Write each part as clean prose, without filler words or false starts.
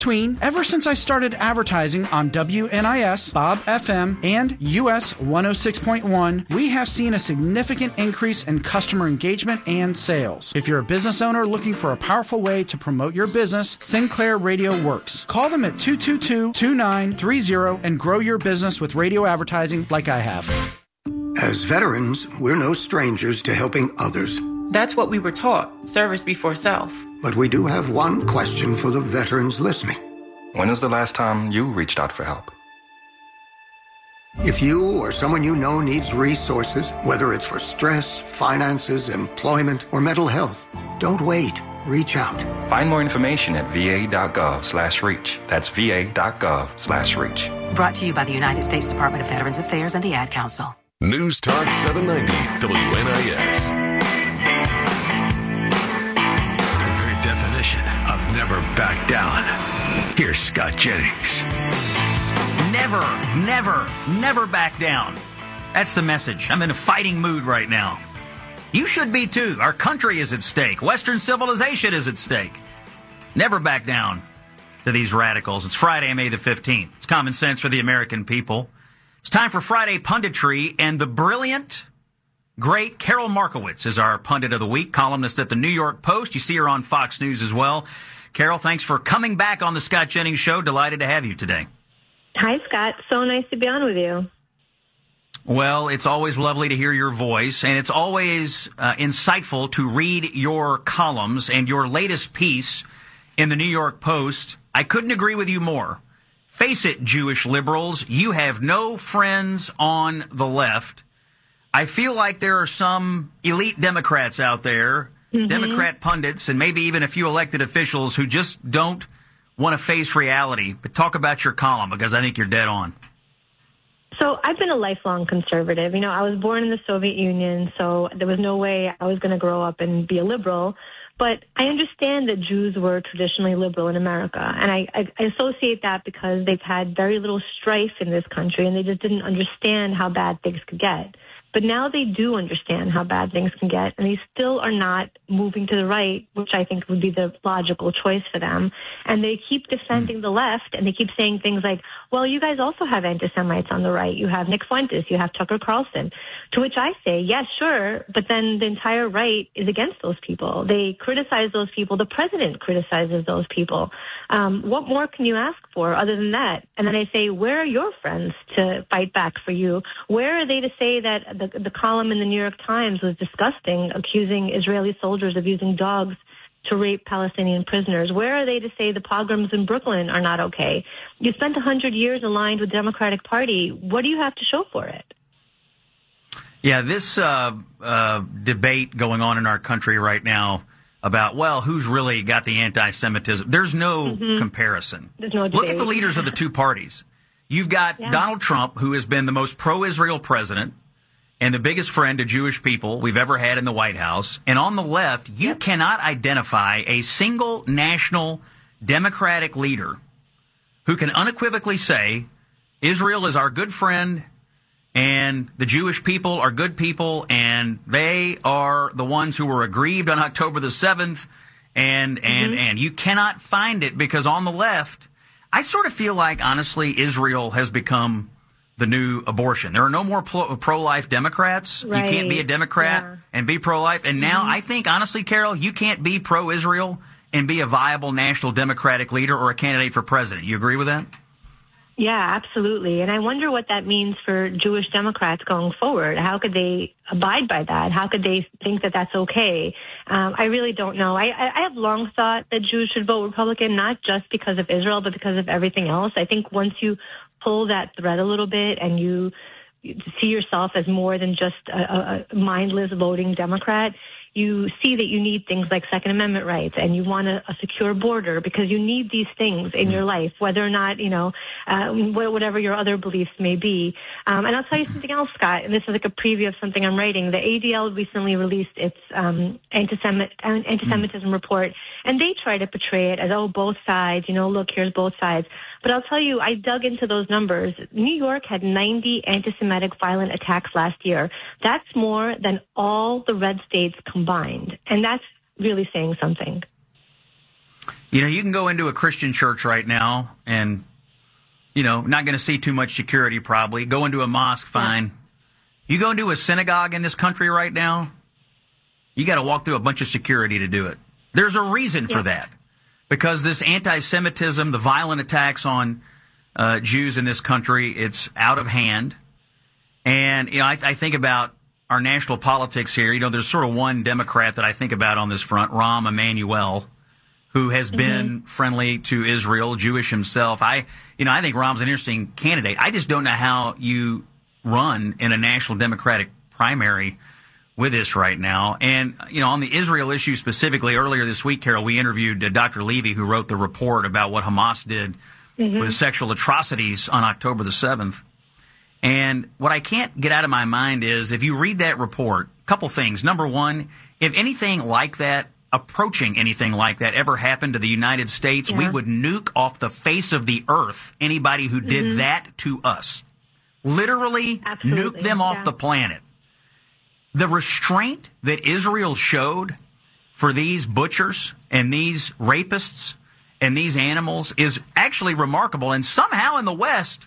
Tween, ever since I started advertising on WNIS, Bob FM, and US 106.1, we have seen a significant increase in customer engagement and sales. If you're a business owner looking for a powerful way to promote your business, Sinclair Radio works. Call them at 222-2930 and grow your business with radio advertising like I have. As veterans, we're no strangers to helping others. That's what we were taught, service before self. But we do have one question for the veterans listening. When was the last time you reached out for help? If you or someone you know needs resources, whether it's for stress, finances, employment, or mental health, don't wait. Reach out. Find more information at va.gov/reach. That's va.gov/reach. Brought to you by the United States Department of Veterans Affairs and the Ad Council. News Talk 790 WNIS. Of never back down. Here's Scott Jennings. Never back down. That's the message. I'm in a fighting mood right now. You should be too. Our country is at stake. Western civilization is at stake. Never back down to these radicals. It's Friday, May the 15th. It's common sense for the American people. It's time for Friday Punditry, and the brilliant, great Carol Markowitz is our pundit of the week, columnist at the New York Post. You see her on Fox News as well. Carol, thanks for coming back on the Scott Jennings Show. Delighted to have you today. Hi, Scott. So nice to be on with you. Well, it's always lovely to hear your voice, and it's always insightful to read your columns and your latest piece in the New York Post. I couldn't agree with you more. Face it, Jewish liberals, you have no friends on the left. I feel like there are some elite Democrats out there, Democrat pundits, and maybe even a few elected officials who just don't want to face reality. But talk about your column, because I think you're dead on. So I've been a lifelong conservative. You know, I was born in the Soviet Union, so there was no way I was going to grow up and be a liberal. But I understand that Jews were traditionally liberal in America, and I associate that because they've had very little strife in this country, and they just didn't understand how bad things could get. But now they do understand how bad things can get, and they still are not moving to the right, which I think would be the logical choice for them. And they keep defending the left, and they keep saying things like, well, you guys also have anti-Semites on the right. You have Nick Fuentes. You have Tucker Carlson. To which I say, yes, sure, but then the entire right is against those people. They criticize those people. The president criticizes those people. What more can you ask for other than that? And then I say, where are your friends to fight back for you? Where are they to say that the column in the New York Times was disgusting, accusing Israeli soldiers of using dogs to rape Palestinian prisoners? Where are they to say the pogroms in Brooklyn are not okay? You spent 100 years aligned with the Democratic Party. What do you have to show for it? Yeah, this debate going on in our country right now about, well, who's really got the anti-Semitism? There's no comparison. There's no debate. Look at the leaders of the two parties. You've got Donald Trump, who has been the most pro-Israel president and the biggest friend to Jewish people we've ever had in the White House. And on the left, you cannot identify a single national Democratic leader who can unequivocally say Israel is our good friend and the Jewish people are good people and they are the ones who were aggrieved on October the 7th. And you cannot find it because on the left, I sort of feel like, honestly, Israel has become the new abortion. There are no more pro-life Democrats. Right. You can't be a Democrat and be pro-life. And now I think, honestly, Carol, you can't be pro-Israel and be a viable national Democratic leader or a candidate for president. You agree with that? Yeah, absolutely. And I wonder what that means for Jewish Democrats going forward. How could they abide by that? How could they think that that's okay? I really don't know. I have long thought that Jews should vote Republican, not just because of Israel, but because of everything else. I think once you pull that thread a little bit and you see yourself as more than just a mindless voting Democrat, you see that you need things like Second Amendment rights and you want a secure border because you need these things in your life, whether or not, whatever your other beliefs may be. And I'll tell you something else, Scott, and this is like a preview of something I'm writing. The ADL recently released its anti-Semitism report, and they try to portray it as, both sides, look, here's both sides. But I'll tell you, I dug into those numbers. New York had 90 anti-Semitic violent attacks last year. That's more than all the red states combined. And that's really saying something. You know, you can go into a Christian church right now and, you know, not going to see too much security probably. Go into a mosque, fine. You go into a synagogue in this country right now, you got to walk through a bunch of security to do it. There's a reason for that. Because this anti-Semitism, the violent attacks on Jews in this country, it's out of hand. And, you know, I think about our national politics here. You know, there's sort of one Democrat that I think about on this front, Rahm Emanuel, who has been friendly to Israel, Jewish himself. I think Rahm's an interesting candidate. I just don't know how you run in a national Democratic primary with this right now. And, you know, on the Israel issue specifically, earlier this week, Carol, we interviewed Dr. Levy, who wrote the report about what Hamas did with sexual atrocities on October the 7th. And what I can't get out of my mind is, if you read that report, a couple things. Number one, if anything like that, approaching anything like that ever happened to the United States, we would nuke off the face of the earth anybody who did that to us. Literally nuke them off the planet. The restraint that Israel showed for these butchers and these rapists and these animals is actually remarkable. And somehow in the West,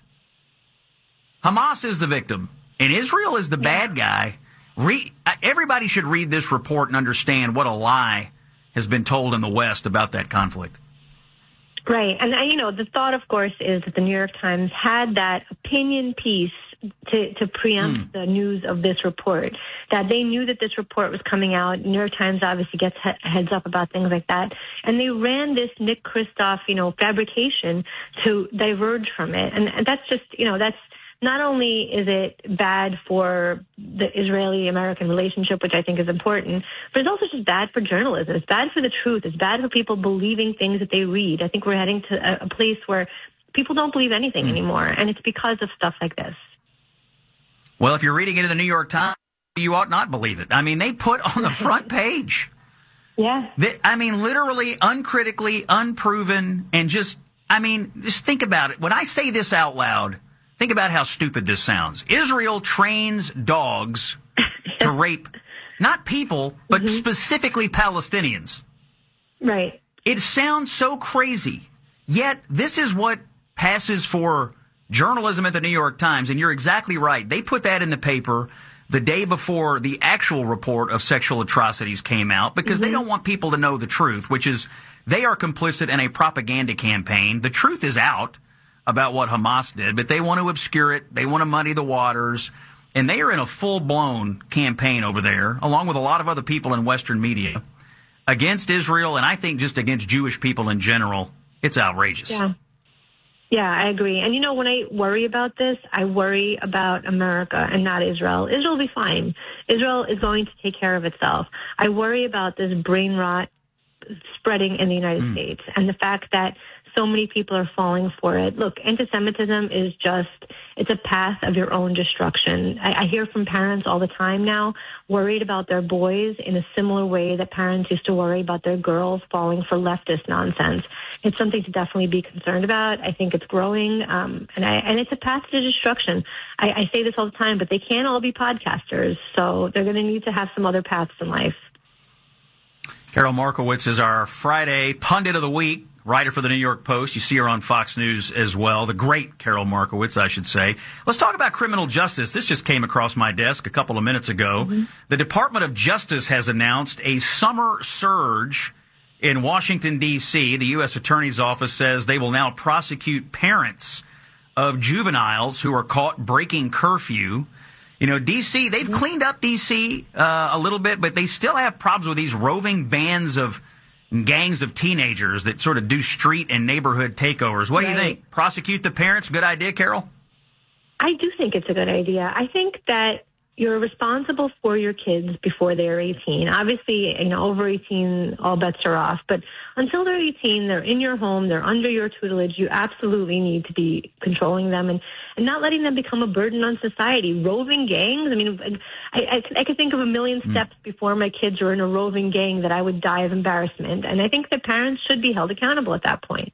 Hamas is the victim and Israel is the bad guy. Everybody should read this report and understand what a lie has been told in the West about that conflict. Right. And, you know, the thought, of course, is that the New York Times had that opinion piece to preempt the news of this report, that they knew that this report was coming out. New York Times obviously gets heads up about things like that. And they ran this Nick Kristof, you know, fabrication to diverge from it. And that's just, you know, that's not only is it bad for the Israeli-American relationship, which I think is important, but it's also just bad for journalism. It's bad for the truth. It's bad for people believing things that they read. I think we're heading to a place where people don't believe anything anymore, and it's because of stuff like this. Well, if you're reading into the New York Times, you ought not believe it. I mean, they put on the front page. Literally uncritically, unproven, and just think about it. When I say this out loud, think about how stupid this sounds. Israel trains dogs to rape, not people, but specifically Palestinians. Right. It sounds so crazy. Yet this is what passes for journalism at the New York Times, and you're exactly right. They put that in the paper the day before the actual report of sexual atrocities came out because they don't want people to know the truth, which is they are complicit in a propaganda campaign. The truth is out about what Hamas did, but they want to obscure it. They want to muddy the waters, and they are in a full-blown campaign over there, along with a lot of other people in Western media, against Israel, and I think just against Jewish people in general. It's outrageous. Yeah, I agree. And, you know, when I worry about this, I worry about America and not Israel. Israel will be fine. Israel is going to take care of itself. I worry about this brain rot spreading in the United States and the fact that so many people are falling for it. Look, anti-Semitism is it's a path of your own destruction. I hear from parents all the time now worried about their boys in a similar way that parents used to worry about their girls falling for leftist nonsense. It's something to definitely be concerned about. I think it's growing, and it's a path to destruction. I say this all the time, but they can't all be podcasters, so they're going to need to have some other paths in life. Carol Markowitz is our Friday pundit of the week, writer for the New York Post. You see her on Fox News as well. The great Carol Markowitz, I should say. Let's talk about criminal justice. This just came across my desk a couple of minutes ago. The Department of Justice has announced a summer surge in Washington, D.C. The U.S. Attorney's Office says they will now prosecute parents of juveniles who are caught breaking curfew. You know, D.C., they've cleaned up D.C. A little bit, but they still have problems with these roving bands of gangs of teenagers that sort of do street and neighborhood takeovers. What do you think? Prosecute the parents? Good idea, Carol? I do think it's a good idea. I think that you're responsible for your kids before they're 18. Obviously, you know, over 18, all bets are off. But until they're 18, they're in your home, they're under your tutelage. You absolutely need to be controlling them and not letting them become a burden on society. Roving gangs, I mean, I could think of a million steps before my kids were in a roving gang that I would die of embarrassment. And I think that parents should be held accountable at that point.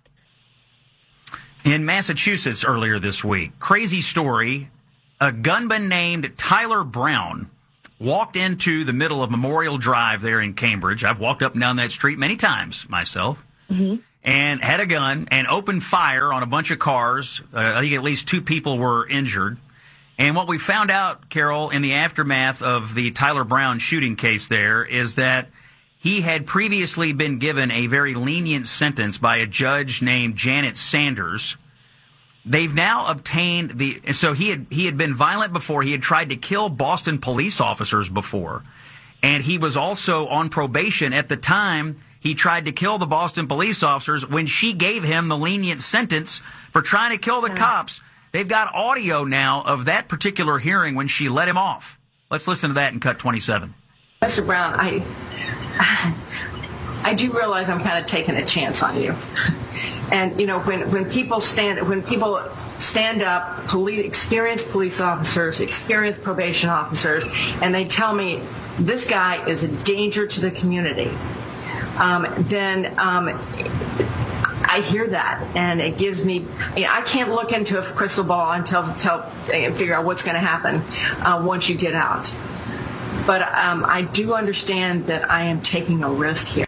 In Massachusetts earlier this week, crazy story. A gunman named Tyler Brown walked into the middle of Memorial Drive there in Cambridge. I've walked up and down that street many times myself. and had a gun and opened fire on a bunch of cars. I think at least 2 people were injured. And what we found out, Carol, in the aftermath of the Tyler Brown shooting case there is that he had previously been given a very lenient sentence by a judge named Janet Sanders. They've now obtained so he had been violent before. He had tried to kill Boston police officers before. And he was also on probation at the time he tried to kill the Boston police officers when she gave him the lenient sentence for trying to kill the cops. They've got audio now of that particular hearing when she let him off. Let's listen to that in cut 27. Mr. Brown, I do realize I'm kind of taking a chance on you. And, you know, when people stand up, experienced police officers, experienced probation officers, and they tell me this guy is a danger to the community, then I hear that, and it gives me, I can't look into a crystal ball and figure out what's going to happen once you get out. But I do understand that I am taking a risk here.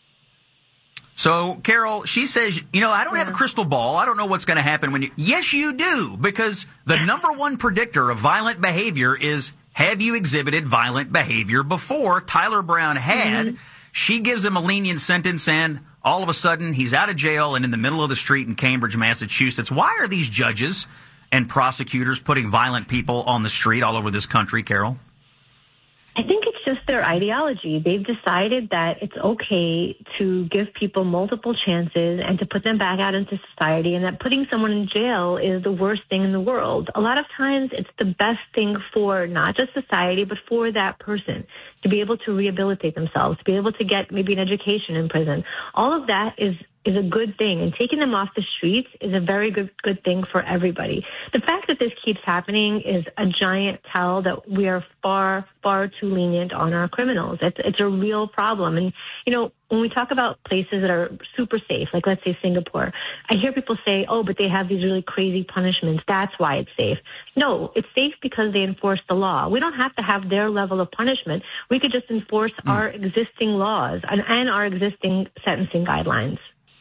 So, Carol, she says, I don't have a crystal ball. I don't know what's going to happen when you... Yes, you do, because the number one predictor of violent behavior is, have you exhibited violent behavior before? Tyler Brown had. Mm-hmm. She gives him a lenient sentence, and all of a sudden, he's out of jail and in the middle of the street in Cambridge, Massachusetts. Why are these judges and prosecutors putting violent people on the street all over this country, Carol? I think it's just their ideology. They've decided that it's okay to give people multiple chances and to put them back out into society, and that putting someone in jail is the worst thing in the world. A lot of times it's the best thing for not just society, but for that person to be able to rehabilitate themselves, to be able to get maybe an education in prison. All of that is a good thing, and taking them off the streets is a very good thing for everybody. The fact that this keeps happening is a giant tell that we are far, far too lenient on our criminals. It's a real problem. And, when we talk about places that are super safe, like let's say Singapore, I hear people say, oh, but they have these really crazy punishments. That's why it's safe. No, it's safe because they enforce the law. We don't have to have their level of punishment. We could just enforce our existing laws and our existing sentencing guidelines.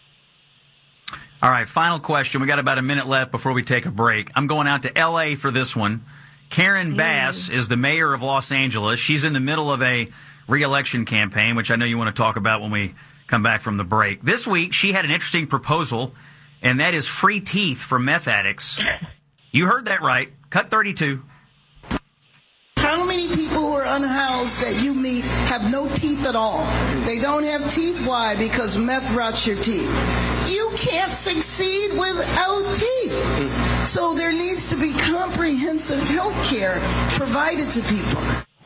All right, final question. We got about a minute left before we take a break. I'm going out to L.A. for this one. Karen Bass is the mayor of Los Angeles. She's in the middle of a re-election campaign, which I know you want to talk about when we come back from the break. This week, she had an interesting proposal, and that is free teeth for meth addicts. You heard that right. Cut 32. How many people who are unhoused that you meet have no teeth at all? They don't have teeth. Why? Because meth rots your teeth. You can't succeed without teeth. So there needs to be comprehensive health care provided to people.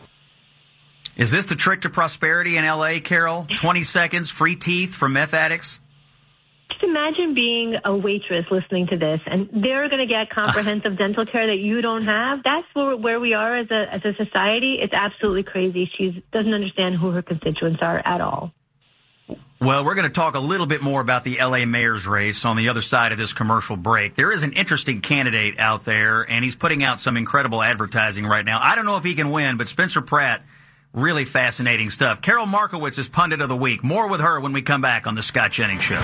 Is this the trick to prosperity in L.A., Carol? 20 seconds, free teeth for meth addicts? Just imagine being a waitress listening to this, and they're going to get comprehensive dental care that you don't have. That's where we are as a society. It's absolutely crazy. She doesn't understand who her constituents are at all. Well, we're going to talk a little bit more about the L.A. mayor's race on the other side of this commercial break. There is an interesting candidate out there, and he's putting out some incredible advertising right now. I don't know if he can win, but Spencer Pratt, really fascinating stuff. Carol Markowitz is Pundit of the Week. More with her when we come back on The Scott Jennings Show.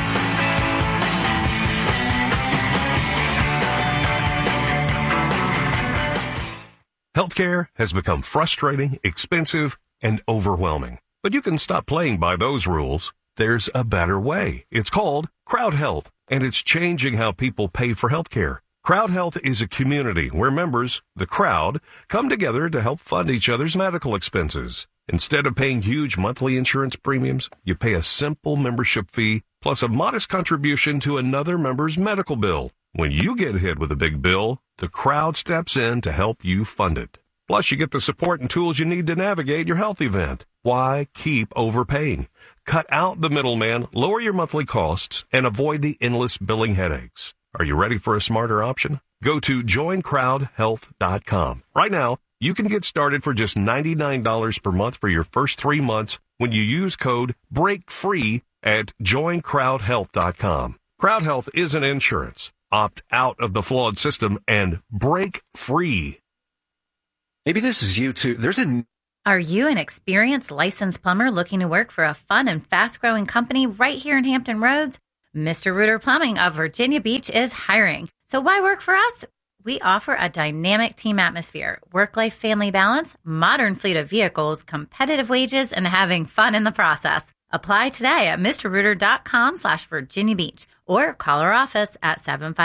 Healthcare has become frustrating, expensive, and overwhelming. But you can stop playing by those rules. There's a better way. It's called Crowd Health, and it's changing how people pay for healthcare. Crowd Health is a community where members, the crowd, come together to help fund each other's medical expenses. Instead of paying huge monthly insurance premiums, you pay a simple membership fee plus a modest contribution to another member's medical bill. When you get hit with a big bill, the crowd steps in to help you fund it. Plus, you get the support and tools you need to navigate your health event. Why keep overpaying? Cut out the middleman, lower your monthly costs, and avoid the endless billing headaches. Are you ready for a smarter option? Go to joincrowdhealth.com. Right now, you can get started for just $99 per month for your first 3 months when you use code BREAKFREE at joincrowdhealth.com. Crowd Health isn't insurance. Opt out of the flawed system and break free. Maybe this is you too. Are you an experienced licensed plumber looking to work for a fun and fast-growing company right here in Hampton Roads? Mr. Rooter Plumbing of Virginia Beach is hiring. So why work for us? We offer a dynamic team atmosphere, work-life family balance, modern fleet of vehicles, competitive wages, and having fun in the process. Apply today at mrrooter.com/Virginia Beach or call our office at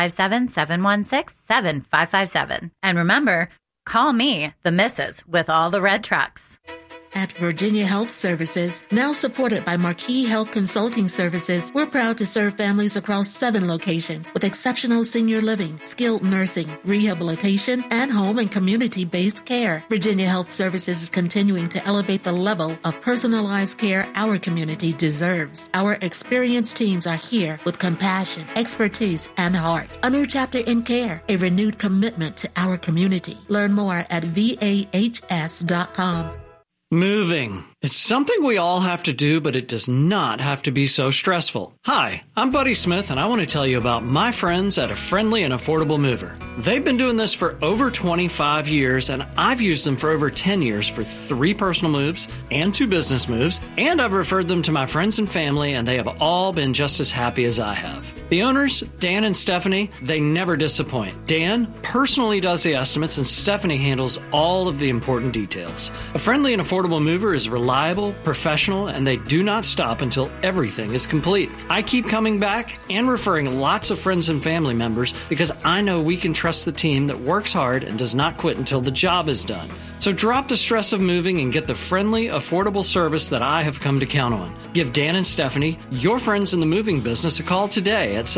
757-716-7557. And remember, call me, the missus, with all the red trucks. At Virginia Health Services, now supported by Marquis Health Consulting Services, we're proud to serve families across 7 locations with exceptional senior living, skilled nursing, rehabilitation, and home and community-based care. Virginia Health Services is continuing to elevate the level of personalized care our community deserves. Our experienced teams are here with compassion, expertise, and heart. A new chapter in care, a renewed commitment to our community. Learn more at VAHS.com. Moving. It's something we all have to do, but it does not have to be so stressful. Hi, I'm Buddy Smith, and I want to tell you about my friends at A Friendly and Affordable Mover. They've been doing this for over 25 years, and I've used them for over 10 years for 3 personal moves and 2 business moves, and I've referred them to my friends and family, and they have all been just as happy as I have. The owners, Dan and Stephanie, they never disappoint. Dan personally does the estimates, and Stephanie handles all of the important details. A Friendly and Affordable Mover is reliable, professional, and they do not stop until everything is complete. I keep coming back and referring lots of friends and family members because I know we can trust the team that works hard and does not quit until the job is done. So drop the stress of moving and get the friendly, affordable service that I have come to count on. Give Dan and Stephanie, your friends in the moving business, a call today at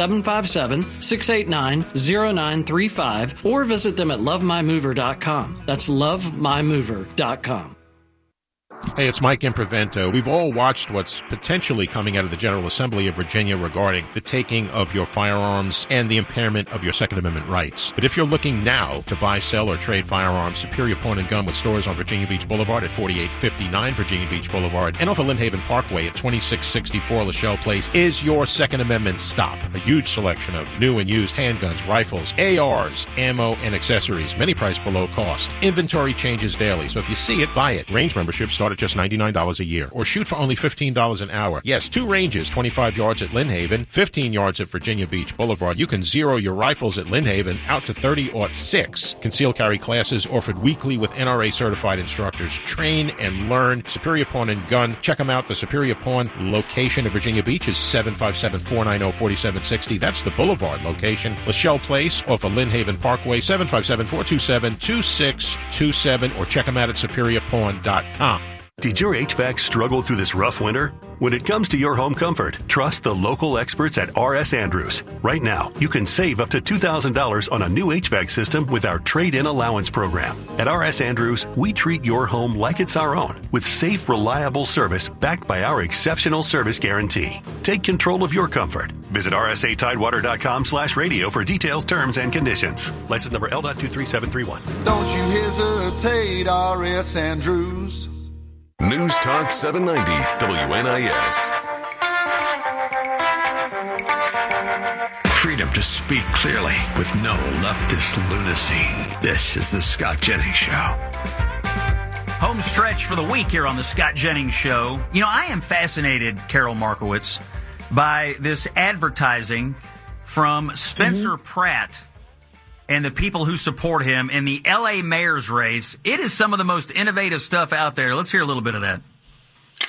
757-689-0935 or visit them at lovemymover.com. That's lovemymover.com. Hey, it's Mike Improvento. We've all watched what's potentially coming out of the General Assembly of Virginia regarding the taking of your firearms and the impairment of your Second Amendment rights. But if you're looking now to buy, sell, or trade firearms, Superior Pawn and Gun with stores on Virginia Beach Boulevard at 4859 Virginia Beach Boulevard and off of Lynn Haven Parkway at 2664 Lachelle Place is your Second Amendment stop. A huge selection of new and used handguns, rifles, ARs, ammo, and accessories, many priced below cost. Inventory changes daily, so if you see it, buy it. Range memberships start at just $99 a year, or shoot for only $15 an hour. Yes, 2 ranges, 25 yards at Lynn Haven, 15 yards at Virginia Beach Boulevard. You can zero your rifles at Lynn Haven out to 30-06. Concealed carry classes offered weekly with NRA certified instructors. Train and learn. Superior Pawn and Gun. Check them out. The Superior Pawn location of Virginia Beach is 757-490-4760. That's the Boulevard location. Lachelle Place off of Lynn Haven Parkway, 757-427-2627, or check them out at superiorpawn.com. Did your HVAC struggle through this rough winter? When it comes to your home comfort, trust the local experts at R.S. Andrews. Right now, you can save up to $2,000 on a new HVAC system with our trade-in allowance program. At R.S. Andrews, we treat your home like it's our own, with safe, reliable service backed by our exceptional service guarantee. Take control of your comfort. Visit rsatidewater.com/radio for details, terms, and conditions. License number L.23731. Don't you hesitate, R.S. Andrews. News Talk 790 WNIS. Freedom to speak clearly with no leftist lunacy. This is the Scott Jennings Show. Home stretch for the week here on the Scott Jennings Show. You know, I am fascinated, Carol Markowitz, by this advertising from Spencer Pratt and the people who support him in the L.A. mayor's race. It is some of the most innovative stuff out there. Let's hear a little bit of that.